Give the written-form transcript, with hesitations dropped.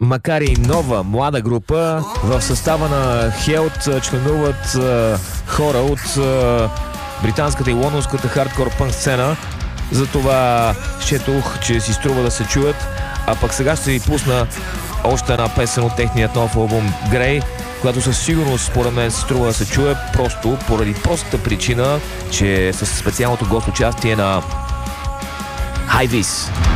макар и нова, млада група, в състава на Held членуват хора от британската и лондонската хардкор пънк сцена. Затова счетох, че си струва да се чуят. А пък сега ще ви пусна още една песен от техният нов албум Grey, която със сигурност според мен се струва да се чуе просто поради простата причина, че е със специалното гост участие на High Vis.